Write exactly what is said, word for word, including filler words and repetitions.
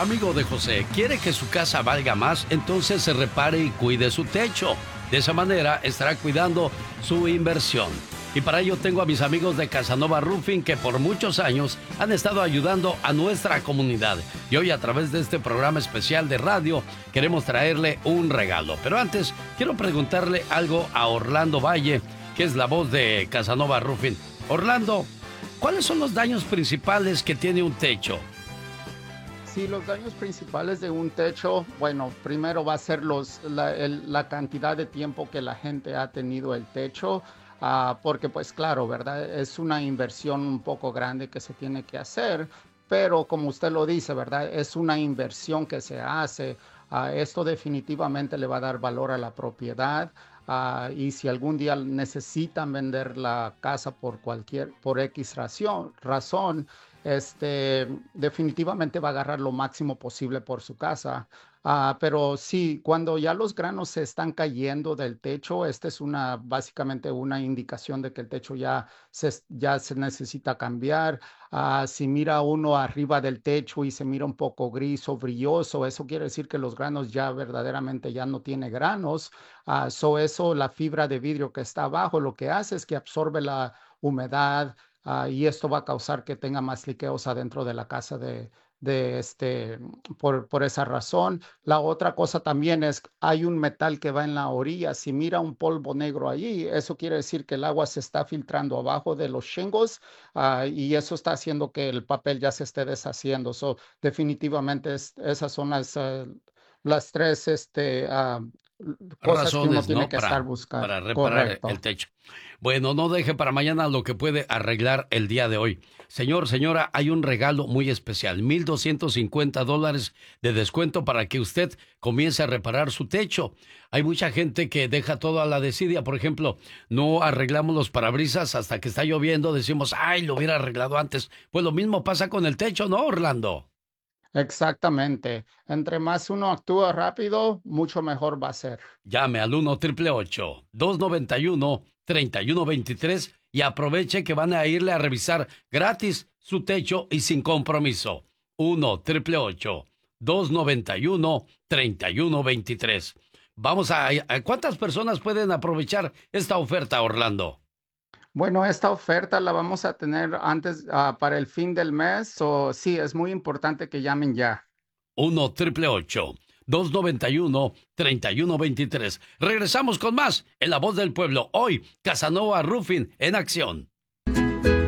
amigo de José quiere que su casa valga más, entonces se repare y cuide su techo. De esa manera estará cuidando su inversión. Y para ello tengo a mis amigos de Casanova Roofing que por muchos años han estado ayudando a nuestra comunidad. Y hoy a través de este programa especial de radio queremos traerle un regalo. Pero antes quiero preguntarle algo a Orlando Valle, que es la voz de Casanova Roofing. Orlando, ¿cuáles son los daños principales que tiene un techo? Sí, los daños principales de un techo, bueno, primero va a ser los, la, el- la cantidad de tiempo que la gente ha tenido el techo, ah, porque pues claro, ¿verdad? Es una inversión un poco grande que se tiene que hacer, pero como usted lo dice, ¿verdad? Es una inversión que se hace. Ah, esto definitivamente le va a dar valor a la propiedad. Ah, y si algún día necesitan vender la casa por cualquier, por X razón, razón este, definitivamente va a agarrar lo máximo posible por su casa. Ah, pero sí, cuando ya los granos se están cayendo del techo, esta es una, básicamente una indicación de que el techo ya se, ya se necesita cambiar. Ah, si mira uno arriba del techo y se mira un poco gris o brilloso, eso quiere decir que los granos ya verdaderamente ya no tiene granos. Ah, so eso, la fibra de vidrio que está abajo, lo que hace es que absorbe la humedad. Ah, y esto va a causar que tenga más liqueos adentro de la casa de, de este, por, por esa razón. La otra cosa también es, hay un metal que va en la orilla. Si mira un polvo negro allí, eso quiere decir que el agua se está filtrando abajo de los shingles, ah, y eso está haciendo que el papel ya se esté deshaciendo. So, definitivamente es- esas son las, eh, las tres este, ah, cosas que uno Razones, tiene ¿no? que estar Para, buscando. para reparar el Correcto. techo. Bueno, no deje para mañana lo que puede arreglar el día de hoy. Señor, señora, hay un regalo muy especial, mil doscientos cincuenta dólares de descuento para que usted comience a reparar su techo. Hay mucha gente que deja todo a la desidia. Por ejemplo, no arreglamos los parabrisas hasta que está lloviendo, decimos, ay, lo hubiera arreglado antes. Pues lo mismo pasa con el techo, ¿no, Orlando? Exactamente. Entre más uno actúa rápido, mucho mejor va a ser. Llame al uno triple dos noventa y uno, treinta y uno veintitrés y aproveche que van a irle a revisar gratis su techo y sin compromiso. uno triple dos noventa y uno, treinta y uno veintitrés. Vamos a, a- ¿cuántas personas pueden aprovechar esta oferta, Orlando? Bueno, esta oferta la vamos a tener antes, ah, para el fin del mes, o sí, es muy importante que llamen ya. uno triple dos noventa y uno, treinta y uno veintitrés. Regresamos con más en La Voz del Pueblo. Hoy, Casanova Roofing en acción.